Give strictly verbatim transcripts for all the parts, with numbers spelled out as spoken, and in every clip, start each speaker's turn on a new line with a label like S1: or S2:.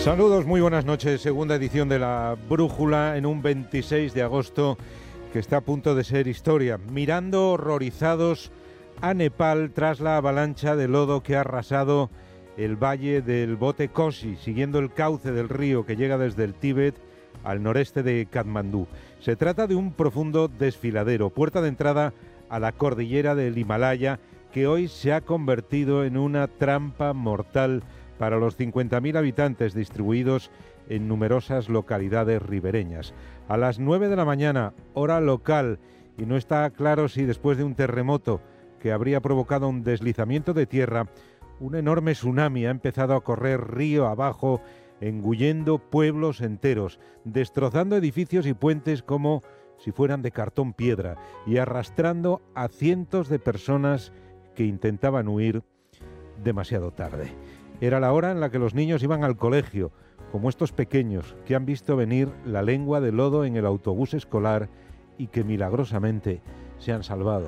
S1: Saludos, muy buenas noches. Segunda edición de La Brújula en un veintiséis de agosto que está a punto de ser historia. Mirando horrorizados a Nepal tras la avalancha de lodo que ha arrasado el valle del Bote Koshi, siguiendo el cauce del río que llega desde el Tíbet al noreste de Katmandú. Se trata de un profundo desfiladero, puerta de entrada a la cordillera del Himalaya, que hoy se ha convertido en una trampa mortal para los cincuenta mil habitantes distribuidos en numerosas localidades ribereñas. A las nueve de la mañana, hora local, y no está claro si después de un terremoto que habría provocado un deslizamiento de tierra, un enorme tsunami ha empezado a correr río abajo, engullendo pueblos enteros, destrozando edificios y puentes como si fueran de cartón piedra y arrastrando a cientos de personas que intentaban huir demasiado tarde. Era la hora en la que los niños iban al colegio, como estos pequeños que han visto venir la lengua de lodo en el autobús escolar y que milagrosamente se han salvado.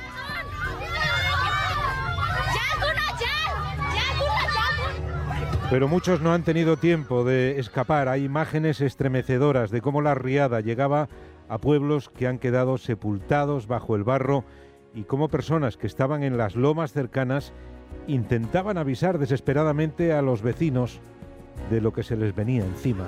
S1: Pero muchos no han tenido tiempo de escapar. Hay imágenes estremecedoras de cómo la riada llegaba a pueblos que han quedado sepultados bajo el barro y cómo personas que estaban en las lomas cercanas intentaban avisar desesperadamente a los vecinos de lo que se les venía encima.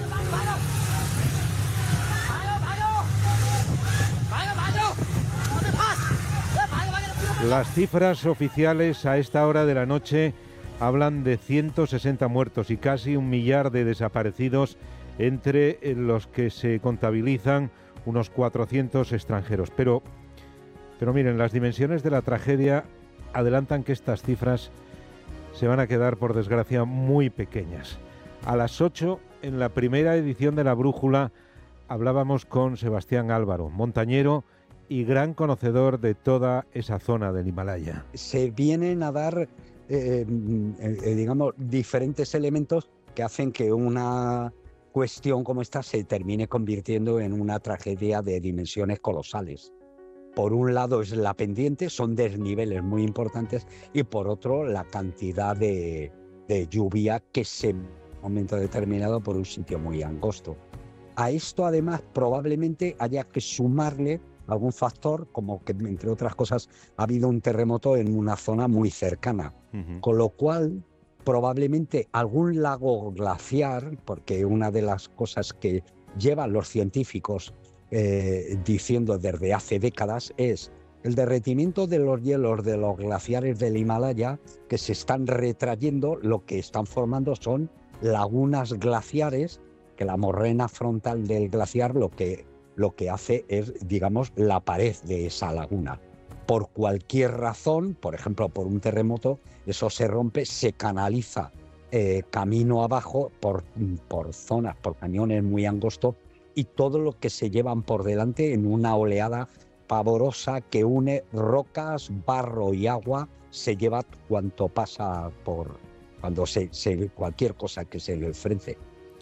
S1: Las cifras oficiales a esta hora de la noche hablan de ciento sesenta muertos y casi un millar de desaparecidos, entre los que se contabilizan unos cuatrocientos extranjeros. Pero, pero miren, las dimensiones de la tragedia adelantan que estas cifras se van a quedar, por desgracia, muy pequeñas. A las ocho, en la primera edición de La Brújula, hablábamos con Sebastián Álvaro, montañero y gran conocedor de toda esa zona del Himalaya.
S2: Se vienen a dar, eh, eh, digamos, diferentes elementos que hacen que una cuestión como esta se termine convirtiendo en una tragedia de dimensiones colosales. Por un lado es la pendiente, son desniveles muy importantes, y por otro la cantidad de, de lluvia que se en un momento determinado por un sitio muy angosto. A esto además probablemente haya que sumarle algún factor, como que entre otras cosas ha habido un terremoto en una zona muy cercana, uh-huh. Con lo cual probablemente algún lago glaciar, porque una de las cosas que llevan los científicos Eh, diciendo desde hace décadas es el derretimiento de los hielos de los glaciares del Himalaya, que se están retrayendo. Lo que están formando son lagunas glaciares, que la morrena frontal del glaciar lo que, lo que hace es, digamos, la pared de esa laguna. Por cualquier razón, por ejemplo por un terremoto, eso se rompe, se canaliza eh, camino abajo por, por zonas, por cañones muy angostos, y todo lo que se llevan por delante en una oleada pavorosa que une rocas, barro y agua, se lleva cuanto pasa por cuando se, se cualquier cosa que se le enfrente.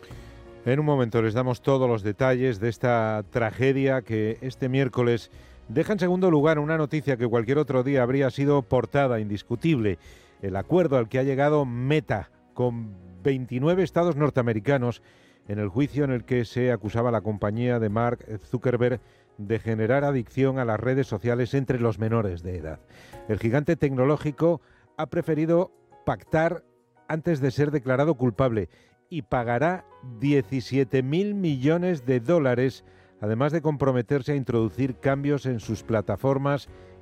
S1: En un momento les damos todos los detalles de esta tragedia que este miércoles deja en segundo lugar una noticia que cualquier otro día habría sido portada indiscutible: el acuerdo al que ha llegado Meta con veintinueve estados norteamericanos en el juicio en el que se acusaba a la compañía de Mark Zuckerberg de generar adicción a las redes sociales entre los menores de edad. El gigante tecnológico ha preferido pactar antes de ser declarado culpable y pagará diecisiete mil millones de dólares, además de comprometerse a introducir cambios en sus plataformas